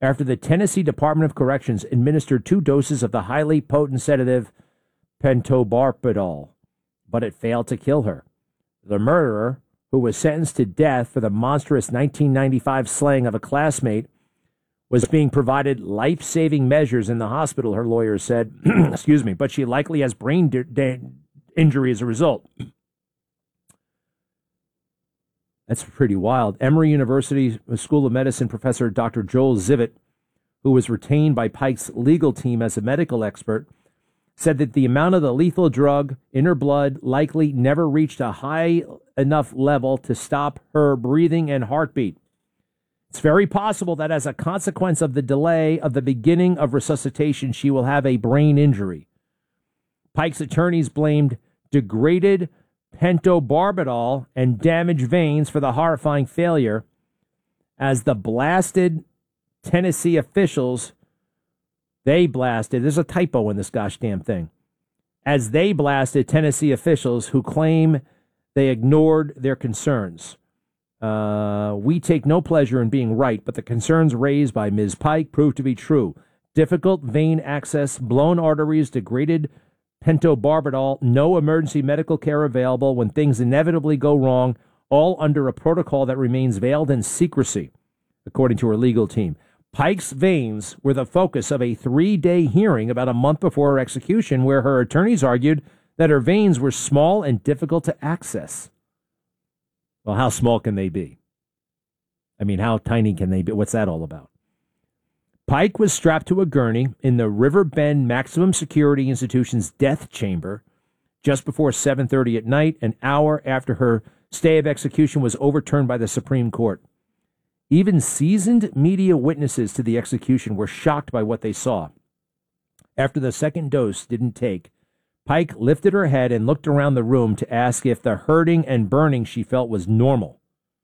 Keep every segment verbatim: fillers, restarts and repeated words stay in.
after the Tennessee Department of Corrections administered two doses of the highly potent sedative pentobarbital, but it failed to kill her. The murderer, who was sentenced to death for the monstrous nineteen ninety-five slaying of a classmate, was being provided life-saving measures in the hospital, her lawyer said. Excuse me, but she likely has brain de- de- injury as a result. That's pretty wild. Emory University School of Medicine professor Doctor Joel Zivit, who was retained by Pike's legal team as a medical expert, said that the amount of the lethal drug in her blood likely never reached a high enough level to stop her breathing and heartbeat. It's very possible that as a consequence of the delay of the beginning of resuscitation, she will have a brain injury. Pike's attorneys blamed degraded pentobarbital and damaged veins for the horrifying failure, as the blasted Tennessee officials, they blasted, there's a typo in this gosh damn thing, as they blasted Tennessee officials who claim they ignored their concerns. Uh, we take no pleasure in being right, but the concerns raised by Miz Pike proved to be true. Difficult vein access, blown arteries, degraded pentobarbital, no emergency medical care available when things inevitably go wrong, all under a protocol that remains veiled in secrecy, according to her legal team. Pike's veins were the focus of a three-day hearing about a month before her execution, where her attorneys argued that her veins were small and difficult to access. Well, how small can they be? I mean, how tiny can they be? What's that all about? Pike was strapped to a gurney in the River Bend Maximum Security Institution's death chamber just before seven thirty at night, an hour after her stay of execution was overturned by the Supreme Court. Even seasoned media witnesses to the execution were shocked by what they saw. After the second dose didn't take, Pike lifted her head and looked around the room to ask if the hurting and burning she felt was normal.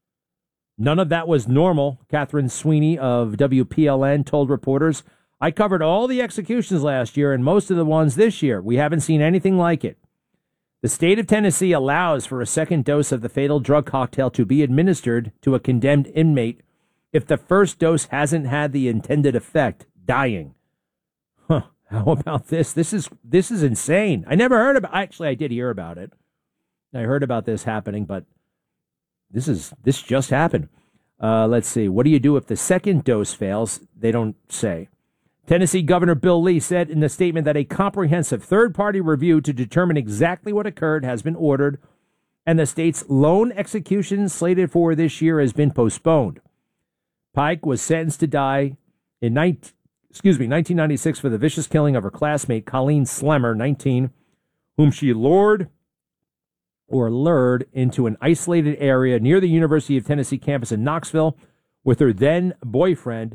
None of that was normal, Catherine Sweeney of W P L N told reporters. I covered all the executions last year and most of the ones this year. We haven't seen anything like it. The state of Tennessee allows for a second dose of the fatal drug cocktail to be administered to a condemned inmate if the first dose hasn't had the intended effect, dying. Huh. How about this? This is this is insane. I never heard about. Actually, I did hear about it. I heard about this happening, but this is this just happened. Uh, let's see. What do you do if the second dose fails? They don't say. Tennessee Governor Bill Lee said in the statement that a comprehensive third-party review to determine exactly what occurred has been ordered, and the state's lone execution slated for this year has been postponed. Pike was sentenced to die in nineteen. Excuse me, nineteen ninety-six for the vicious killing of her classmate, Colleen Slemmer, nineteen, whom she lured or lured into an isolated area near the University of Tennessee campus in Knoxville with her then boyfriend,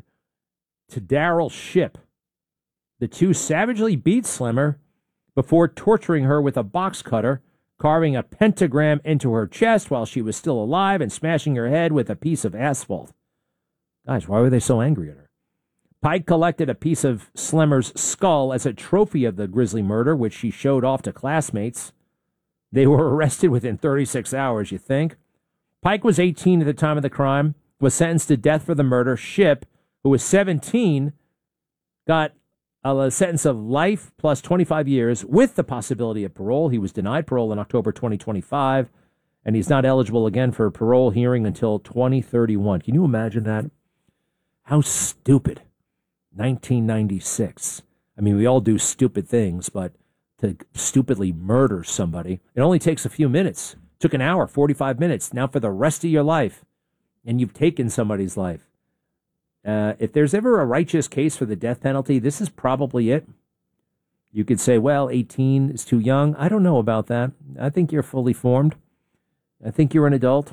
Daryl Shipp. The two savagely beat Slemmer before torturing her with a box cutter, carving a pentagram into her chest while she was still alive and smashing her head with a piece of asphalt. Guys, why were they so angry at her? Pike collected a piece of Slemmer's skull as a trophy of the grisly murder, which she showed off to classmates. They were arrested within thirty-six hours, you think? Pike was eighteen at the time of the crime, was sentenced to death for the murder. Shipp, who was seventeen, got a sentence of life plus twenty-five years with the possibility of parole. He was denied parole in October twenty twenty-five, and he's not eligible again for a parole hearing until twenty thirty-one. Can you imagine that? How stupid. nineteen ninety-six. I mean, we all do stupid things, but to stupidly murder somebody, it only takes a few minutes. It took an hour, forty-five minutes. Now for the rest of your life, and you've taken somebody's life. Uh, if there's ever a righteous case for the death penalty, this is probably it. You could say, well, eighteen is too young. I don't know about that. I think you're fully formed. I think you're an adult.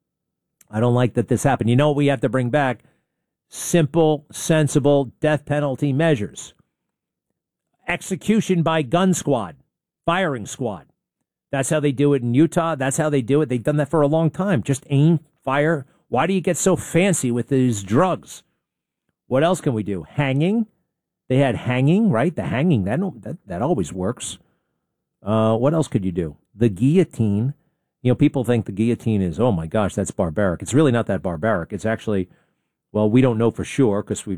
I don't like that this happened. You know what we have to bring back? Simple, sensible death penalty measures. Execution by gun squad, firing squad. That's how they do it in Utah. That's how they do it. They've done that for a long time. Just aim, fire. Why do you get so fancy with these drugs? What else can we do? Hanging. They had hanging, right? The hanging, that that, that always works. Uh, what else could you do? The guillotine. You know, people think the guillotine is, oh my gosh, that's barbaric. It's really not that barbaric. It's actually, well, we don't know for sure because we